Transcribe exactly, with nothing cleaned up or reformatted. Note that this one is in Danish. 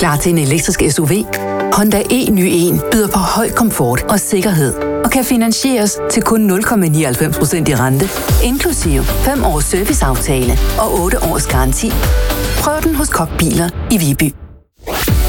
Klar til en elektrisk S U V? Honda e ny en byder på høj komfort og sikkerhed og kan finansieres til kun nul komma nioghalvfems procent i rente, inklusive fem års serviceaftale og otte års garanti. Prøv den hos Koch Biler i Viby.